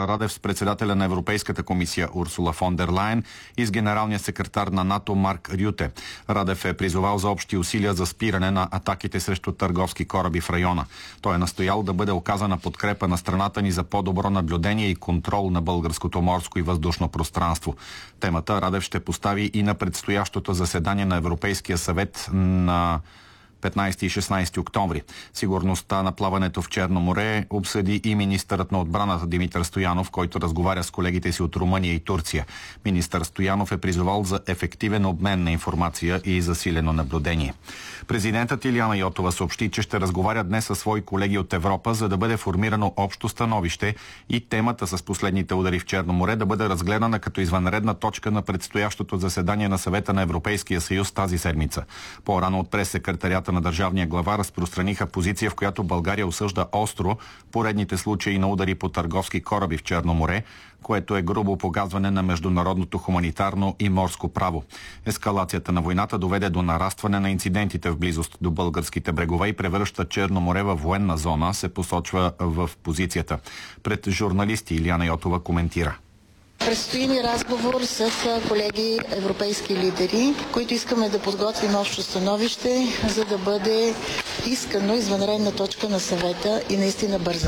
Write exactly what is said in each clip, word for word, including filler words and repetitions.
Радев с председателя на Европейската комисия Урсула фон дер Лайен и с генералния секретар на НАТО Марк Рюте. Радев е призовал за общи усилия за спиране на атаките срещу търговски кораби в района. Той е настоял да бъде оказана подкрепа на страната ни за по-добро наблюдение и контрол на българското морско и въздушно пространство. Темата Радев ще постави и на предстоящото заседание на Европейския съвет на петнайсети и шестнайсети октомври. Сигурността на плаването в Черно море обсъди и министърът на отбраната Димитър Стоянов, който разговаря с колегите си от Румъния и Турция. Министър Стоянов е призовал за ефективен обмен на информация и засилено наблюдение. Президентът Илияна Йотова съобщи, че ще разговаря днес със свои колеги от Европа, за да бъде формирано общо становище и темата с последните удари в Черно море да бъде разгледана като извънредна точка на предстоящото заседание на Съвета на Европейския съюз тази седмица. По-рано от прес-секретарията на държавния глава разпространиха позиция, в която България осъжда остро поредните случаи на удари по търговски кораби в Черно море, което е грубо погазване на международното хуманитарно и морско право. Ескалацията на войната доведе до нарастване на инцидентите в близост до българските брегове и превръща Черно море във военна зона, се посочва в позицията. Пред журналисти Илияна Йотова коментира. Предстои ни разговор с колеги европейски лидери, които искаме да подготвим общо становище, за да бъде искано извънредна точка на съвета и наистина бързо.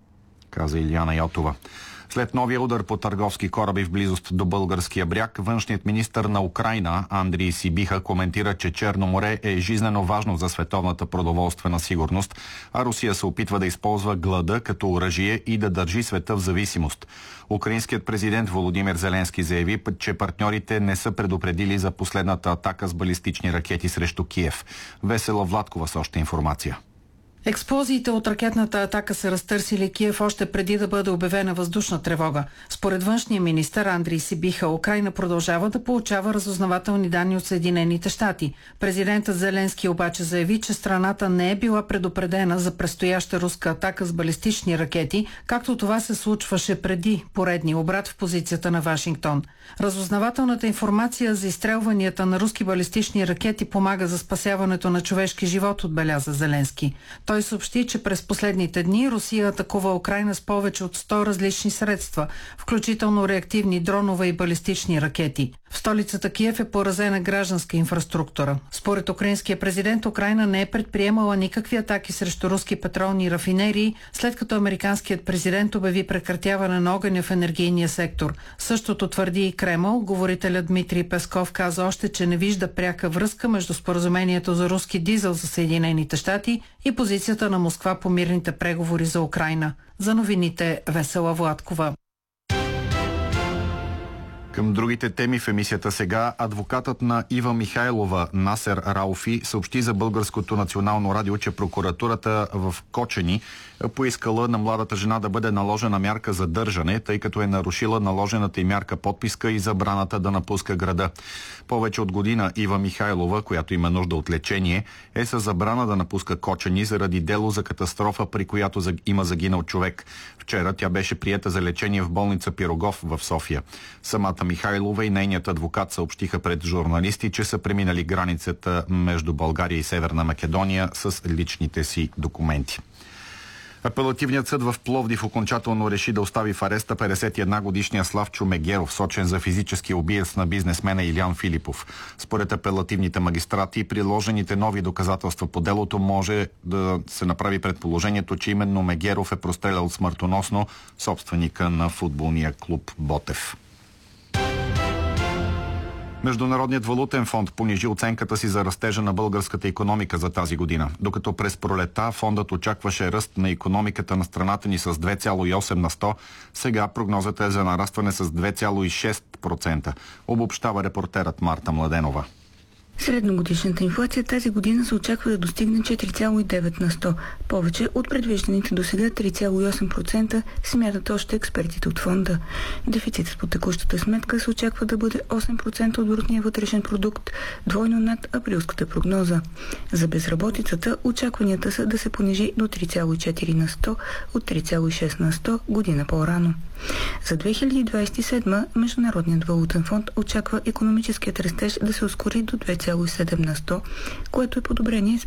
Каза Илияна Йотова. След новия удар по търговски кораби в близост до българския бряг, външният министър на Украйна Андрий Сибиха коментира, че Черно море е жизнено важно за световната продоволствена сигурност, а Русия се опитва да използва глада като оръжие и да държи света в зависимост. Украинският президент Володимир Зеленски заяви, че партньорите не са предупредили за последната атака с балистични ракети срещу Киев. Весела Владкова с още информация. Експлозиите от ракетната атака са разтърсили Киев още преди да бъде обявена въздушна тревога. Според външния министър Андрий Сибиха, Украйна продължава да получава разузнавателни данни от Съединените щати. Президентът Зеленски обаче заяви, че страната не е била предупредена за предстояща руска атака с балистични ракети, както това се случваше преди поредния обрат в позицията на Вашингтон. Разузнавателната информация за изстрелванията на руски балистични ракети помага за спасяването на човешки живот, отбеляза Зеленски. Той съобщи, че през последните дни Русия атакува Украйна с повече от сто различни средства, включително реактивни дронове и балистични ракети. В столицата Киев е поразена гражданска инфраструктура. Според украинския президент, Украйна не е предприемала никакви атаки срещу руски петролни рафинерии, след като американският президент обяви прекратяване на огъня в енергийния сектор. Същото твърди и Кремъл. Говорителят Дмитрий Песков каза още, че не вижда пряка връзка между споразумението за руски дизел за Съединените щати и позицията на Москва по мирните преговори за Украйна. За новините Весела Владкова. Към другите теми в емисията сега, адвокатът на Ива Михайлова Насер Рауфи съобщи за Българското национално радио, че прокуратурата в Кочани поискала на младата жена да бъде наложена мярка за държане, тъй като е нарушила наложената и мярка подписка и забраната да напуска града. Повече от година Ива Михайлова, която има нужда от лечение, е със забрана да напуска Кочани заради дело за катастрофа, при която има загинал човек. Вчера тя беше приета за лечение в болница Пирогов в София. Самата Михайлова и нейният адвокат съобщиха пред журналисти, че са преминали границата между България и Северна Македония с личните си документи. Апелативният съд в Пловдив окончателно реши да остави в ареста петдесет и една годишния Славчо Мегеров, сочен за физически убиец на бизнесмена Илиян Филипов. Според апелативните магистрати и приложените нови доказателства по делото може да се направи предположението, че именно Мегеров е прострелял смъртоносно собственика на футболния клуб Ботев. Международният валутен фонд понижи оценката си за растежа на българската икономика за тази година. Докато през пролета фондът очакваше ръст на икономиката на страната ни с две цяло и осем на сто, сега прогнозата е за нарастване с две цяло и шест процента. Обобщава репортерът Марта Младенова. Средногодишната инфлация тази година се очаква да достигне четири цяло и девет на сто. Повече от предвижданите до сега три цяло и осем процента, смятат още експертите от фонда. Дефицитът по текущата сметка се очаква да бъде осем процента от брутния вътрешен продукт, двойно над априлската прогноза. За безработицата очакванията са да се понижи до три цяло и четири на сто от три цяло и шест на сто година по-рано. За две хиляди двадесет и седма Международният валутен фонд очаква икономическият растеж да се ускори до две цяло и седем на сто, което е подобрение